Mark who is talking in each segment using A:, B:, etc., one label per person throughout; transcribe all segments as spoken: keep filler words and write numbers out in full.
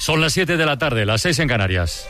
A: Son las siete de la tarde, las seis en Canarias.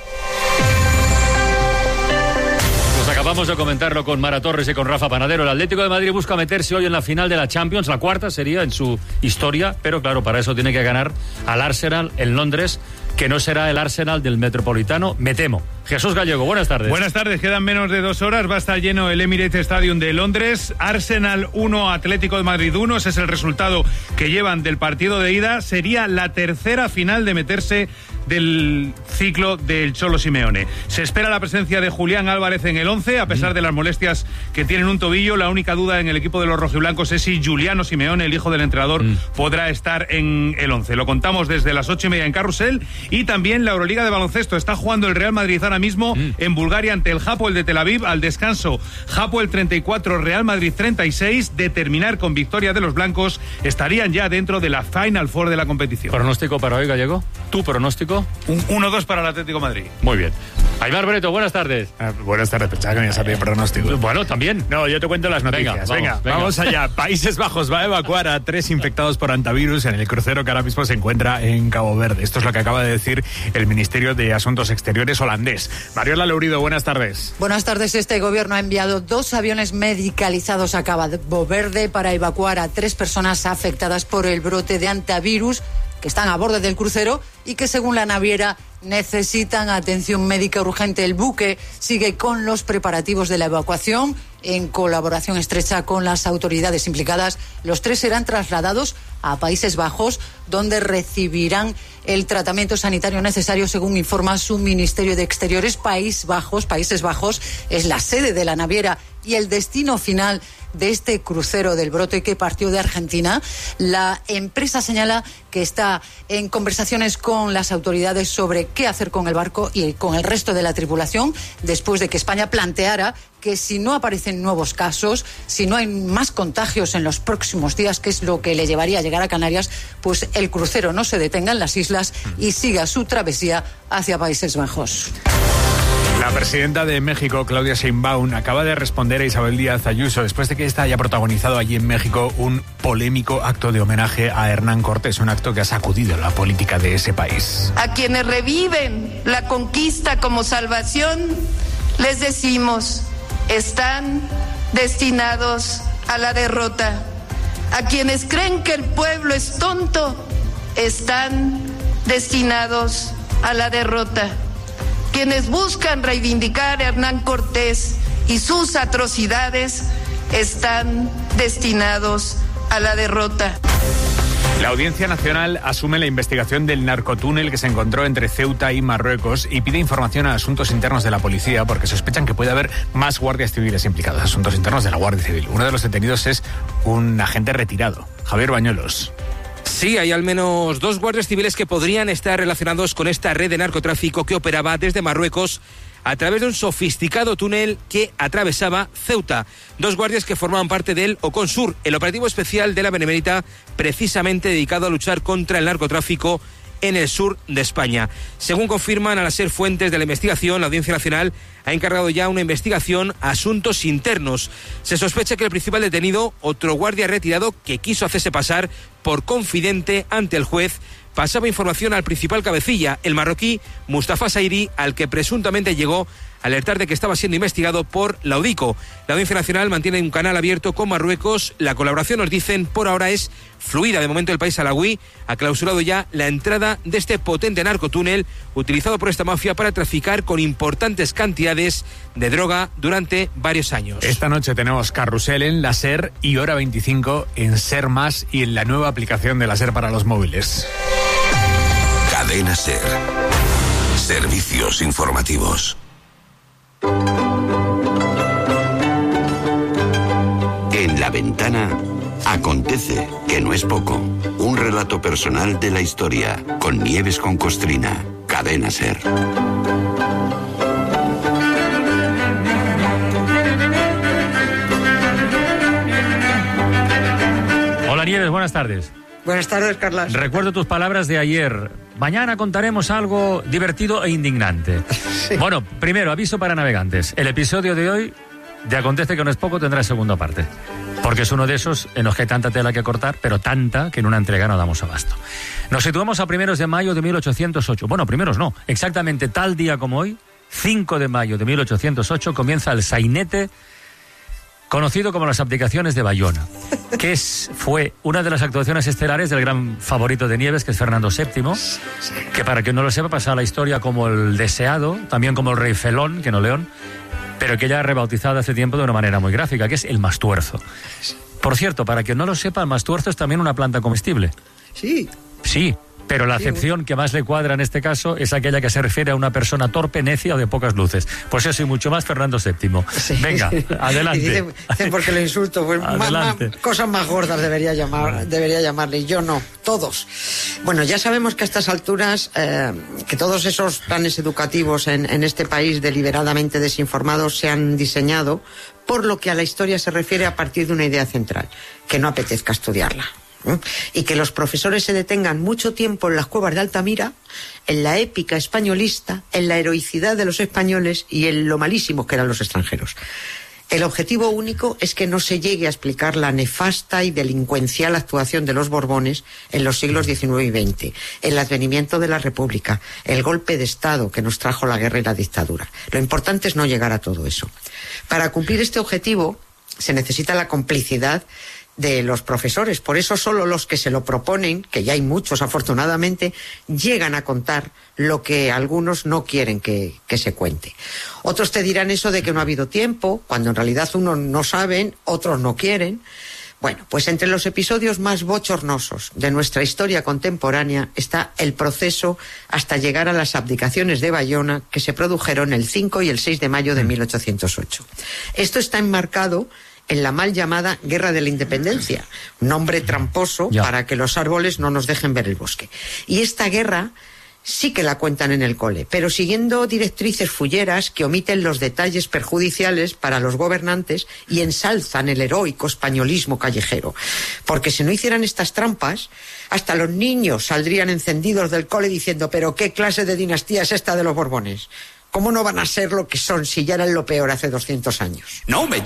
A: Pues acabamos de comentarlo con Mara Torres y con Rafa Panadero. El Atlético de Madrid busca meterse hoy en la final de la Champions, la cuarta sería en su historia, pero claro, para eso tiene que ganar al Arsenal en Londres, que no será el Arsenal del Metropolitano, me temo. Jesús Gallego, buenas tardes.
B: Buenas tardes, quedan menos de dos horas, va a estar lleno el Emirates Stadium de Londres. Arsenal uno, Atlético de Madrid uno, ese es el resultado que llevan del partido de ida. Sería la tercera final de meterse del ciclo del Cholo Simeone. Se espera la presencia de Julián Álvarez en el once, a pesar de las molestias que tienen un tobillo. La única duda en el equipo de los rojiblancos es si Giuliano Simeone, el hijo del entrenador, mm. podrá estar en el once. Lo contamos desde las ocho y media en Carrusel. Y también la Euroliga de baloncesto. Está jugando el Real Madrid ahora mismo mm. en Bulgaria ante el Hapoel de Tel Aviv. Al descanso, Hapoel treinta y cuatro, Real Madrid treinta y seis. De terminar con victoria de los blancos, estarían ya dentro de la Final Four de la competición.
A: ¿Pronóstico para hoy, Gallego? ¿Tu pronóstico?
B: Un uno dos para el Atlético de Madrid.
A: Muy bien. Aymar Breto, buenas tardes.
C: Ah, buenas tardes, pensaba que me ibas a pedir pronóstico.
A: Bueno, también.
C: No, yo te cuento las noticias.
A: Venga, vamos,
C: venga,
A: venga.
C: vamos allá. Países Bajos va a evacuar a tres infectados por antivirus en el crucero que ahora mismo se encuentra en Cabo Verde. Esto es lo que acaba de decir el Ministerio de Asuntos Exteriores holandés. Mariola Lourido, buenas tardes.
D: Buenas tardes. Este gobierno ha enviado dos aviones medicalizados a Cabo Verde para evacuar a tres personas afectadas por el brote de antivirus que están a borde del crucero y que, según la naviera, necesitan atención médica urgente. El buque sigue con los preparativos de la evacuación en colaboración estrecha con las autoridades implicadas. Los tres serán trasladados a Países Bajos, donde recibirán el tratamiento sanitario necesario, según informa su Ministerio de Exteriores. Países Bajos, Países Bajos es la sede de la naviera y el destino final de este crucero del brote que partió de Argentina. La empresa señala que está en conversaciones con las autoridades sobre qué hacer con el barco y con el resto de la tripulación, después de que España planteara que si no aparecen nuevos casos, si no hay más contagios en los próximos días, que es lo que le llevaría a llegar a Canarias, pues el crucero no se detenga en las islas y siga su travesía hacia Países Bajos.
C: La presidenta de México, Claudia Sheinbaum, acaba de responder a Isabel Díaz Ayuso después de que ésta haya protagonizado allí en México un polémico acto de homenaje a Hernán Cortés, un acto que ha sacudido la política de ese país.
E: A quienes reviven la conquista como salvación, les decimos, están destinados a la derrota. A quienes creen que el pueblo es tonto, están destinados a la derrota. Quienes buscan reivindicar a Hernán Cortés y sus atrocidades están destinados a la derrota.
C: La Audiencia Nacional asume la investigación del narcotúnel que se encontró entre Ceuta y Marruecos y pide información a asuntos internos de la policía porque sospechan que puede haber más guardias civiles implicados, asuntos internos de la Guardia Civil. Uno de los detenidos es un agente retirado, Javier Bañuelos.
F: Sí, hay al menos dos guardias civiles que podrían estar relacionados con esta red de narcotráfico que operaba desde Marruecos a través de un sofisticado túnel que atravesaba Ceuta. Dos guardias que formaban parte del Oconsur, el operativo especial de la Benemérita, precisamente dedicado a luchar contra el narcotráfico en el sur de España. Según confirman al ser fuentes de la investigación, la Audiencia Nacional ha encargado ya una investigación a asuntos internos. Se sospecha que el principal detenido, otro guardia retirado que quiso hacerse pasar por confidente ante el juez, pasaba información al principal cabecilla, el marroquí Mustafa Sairi, al que presuntamente llegó a alertar de que estaba siendo investigado por la UDICO. La Audiencia Nacional mantiene un canal abierto con Marruecos. La colaboración, nos dicen, por ahora es fluida. De momento el país alauí ha clausurado ya la entrada de este potente narcotúnel utilizado por esta mafia para traficar con importantes cantidades de droga durante varios años.
C: Esta noche tenemos Carrusel en la SER y Hora veinticinco en SER Más y en la nueva aplicación de la SER para los móviles.
G: Cadena SER. Servicios informativos. En La Ventana acontece, que no es poco. Un relato personal de la historia con Nieves con Costrina. Cadena SER.
A: Hola Nieves, buenas tardes.
H: Buenas tardes, Carlas.
A: Recuerdo tus palabras de ayer. Mañana contaremos algo divertido e indignante. Sí. Bueno, primero, aviso para navegantes. El episodio de hoy, de Acontece que no es poco, tendrá segunda parte. Porque es uno de esos en los que hay tanta tela que cortar, pero tanta que en una entrega no damos abasto. Nos situamos a primeros de mayo de mil ochocientos ocho. Bueno, primeros no. Exactamente tal día como hoy, cinco de mayo de mil ochocientos ocho, comienza el sainete conocido como las abdicaciones de Bayona, que es, fue una de las actuaciones estelares del gran favorito de Nieves, que es Fernando séptimo, que para quien no lo sepa pasa a la historia como el deseado, también como el rey Felón, que no León, pero que ya ha rebautizado hace tiempo de una manera muy gráfica, que es el mastuerzo. Por cierto, para quien no lo sepa, el mastuerzo es también una planta comestible.
H: Sí.
A: Sí. Pero la acepción que más le cuadra en este caso es aquella que se refiere a una persona torpe, necia o de pocas luces. Pues eso y mucho más, Fernando séptimo. Sí. Venga, adelante.
H: Y dicen, dicen porque lo insulto, pues más, más, cosas más gordas debería llamar, debería llamarle. Yo no, todos. Bueno, ya sabemos que a estas alturas, eh, que todos esos planes educativos en, en este país deliberadamente desinformados se han diseñado por lo que a la historia se refiere a partir de una idea central, que no apetezca estudiarla. Y que los profesores se detengan mucho tiempo en las cuevas de Altamira, en la épica españolista, en la heroicidad de los españoles y en lo malísimos que eran los extranjeros. El objetivo único es que no se llegue a explicar la nefasta y delincuencial actuación de los Borbones en los siglos diecinueve y veinte, el advenimiento de la República, el golpe de Estado que nos trajo la guerra y la dictadura. Lo importante es no llegar a todo eso. Para cumplir este objetivo se necesita la complicidad de los profesores. Por eso solo los que se lo proponen, que ya hay muchos afortunadamente, llegan a contar lo que algunos no quieren que, que se cuente. Otros te dirán eso de que no ha habido tiempo, cuando en realidad unos no saben, otros no quieren. Bueno, pues entre los episodios más bochornosos de nuestra historia contemporánea está el proceso hasta llegar a las abdicaciones de Bayona, que se produjeron el cinco y el seis de mayo de mil ochocientos ocho. Esto está enmarcado en la mal llamada Guerra de la Independencia, nombre tramposo ya. Para que los árboles no nos dejen ver el bosque. Y esta guerra sí que la cuentan en el cole, pero siguiendo directrices fulleras que omiten los detalles perjudiciales para los gobernantes y ensalzan el heroico españolismo callejero. Porque si no hicieran estas trampas, hasta los niños saldrían encendidos del cole diciendo «¿Pero qué clase de dinastía es esta de los Borbones? ¿Cómo no van a ser lo que son si ya eran lo peor hace doscientos años?»
G: No me